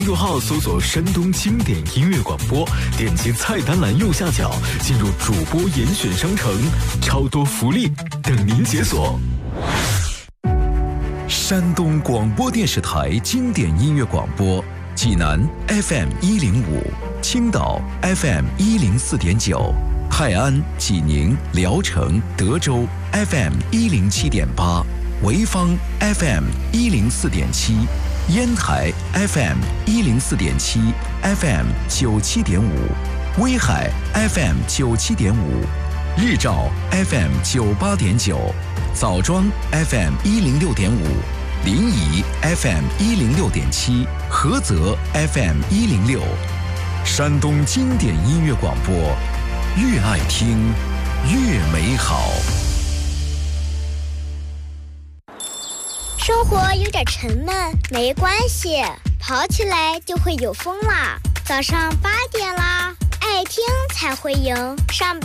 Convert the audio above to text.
公众号搜索山东经典音乐广播，点击菜单栏右下角进入主播严选商城，超多福利等您解锁。山东广播电视台经典音乐广播，济南 FM105，青岛 FM104.9，泰安、济宁、聊城、德州 FM107.8，潍坊 FM104.7，烟台 FM104.7 FM97.5，威海 FM97.5，日照 FM98.9，枣庄 FM106.5，临沂 FM106.7，菏泽 FM106。山东经典音乐广播，越爱听越美好。 生活有点沉闷，没关系，跑起来就会有风啦。早上8点啦，爱听才会赢。上